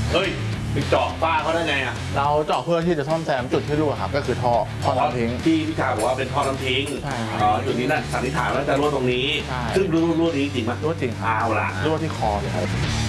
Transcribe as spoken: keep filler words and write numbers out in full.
เฮ้ยไปเจาะฝ้าเขาได้ไงอ่ะเราเจาะเพื่อที่จะซ่อมแซมจุดที่รั่วครับก็คือท่อท่อน้ำทิ้งที่พี่ชายบอกว่าเป็นท่อน้ำทิ้งใช่ครับอ๋อจุดนี้น่ะสันนิษฐานว่าจะรั่วตรงนี้ใช่ซึ่งรั่วรั่วนี้จริงไหมรั่วจริงเอาล่ะรั่วที่คอเลยครับ